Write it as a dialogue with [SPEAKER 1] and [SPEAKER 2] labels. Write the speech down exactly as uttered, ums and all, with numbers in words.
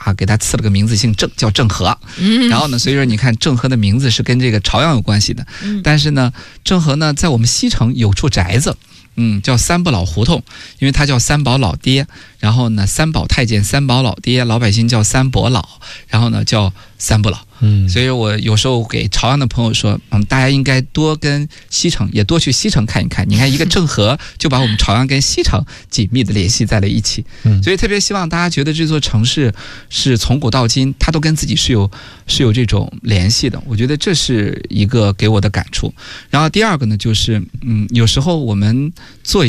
[SPEAKER 1] 啊，给他赐了个名字姓郑，叫郑和。嗯，然后呢，所以说你看郑和的名字是跟这个朝阳有关系的。嗯，但是呢，郑和呢在我们西城有处宅子。嗯，叫三不老胡同，因为他叫三宝老爹，然后呢，三宝太监、三宝老爹，老百姓叫三伯老，然后呢叫三不老。嗯，所以我有时候给朝阳的朋友说，嗯，大家应该多跟西城，也多去西城看一看。你看一个郑和就把我们朝阳跟西城紧密的联系在了一起。嗯，所以特别希望大家觉得这座城市是从古到今，它都跟自己是有是有这种联系的。我觉得这是一个给我的感触。然后第二个呢，就是嗯，有时候我们做